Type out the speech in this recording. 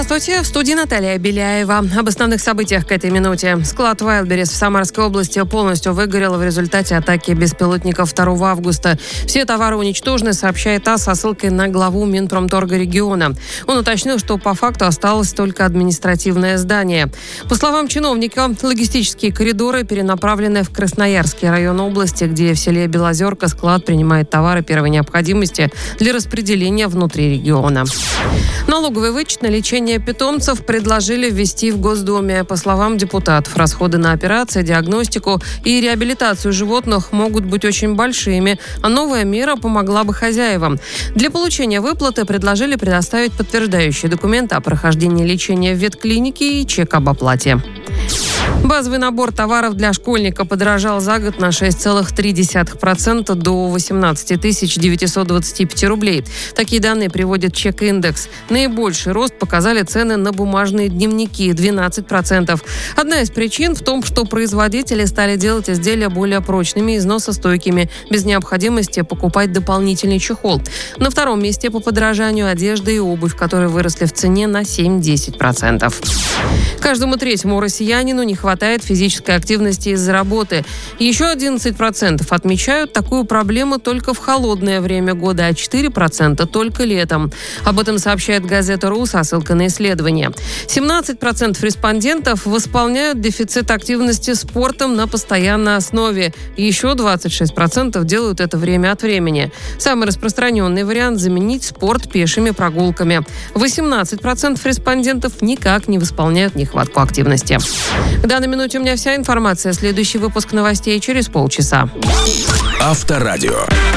Здравствуйте, в студии Наталья Беляева. Об основных событиях к этой минуте. Склад Wildberries в Самарской области полностью выгорел в результате атаки беспилотников 2 августа. Все товары уничтожены, сообщает ТАСС со ссылкой на главу Минпромторга региона. Он уточнил, что по факту осталось только административное здание. По словам чиновника, логистические коридоры перенаправлены в Красноярский район области, где в селе Белозерка склад принимает товары первой необходимости для распределения внутри региона. Налоговый вычет на лечение питомцев предложили ввести в Госдуме. По словам депутатов, расходы на операции, диагностику и реабилитацию животных могут быть очень большими, а новая мера помогла бы хозяевам. Для получения выплаты предложили предоставить подтверждающие документы о прохождении лечения в ветклинике и чек об оплате. Базовый набор товаров для школьника подорожал за год на 6,3% до 18 925 рублей. Такие данные приводит Чек-индекс. Наибольший рост показали цены на бумажные дневники – 12%. Одна из причин в том, что производители стали делать изделия более прочными и износостойкими, без необходимости покупать дополнительный чехол. На втором месте по подорожанию одежда и обувь, которые выросли в цене на 7-10%. Каждому третьему россиянину не хватает физической активности из-за работы. Еще 11% отмечают такую проблему только в холодное время года, а 4% только летом. Об этом сообщает газета «РУ» со ссылкой на исследование. 17% респондентов восполняют дефицит активности спортом на постоянной основе. Еще 26% делают это время от времени. Самый распространенный вариант – заменить спорт пешими прогулками. 18% респондентов никак не восполняют нехватку активности. В данной минуте у меня вся информация. Следующий выпуск новостей через полчаса. Авторадио.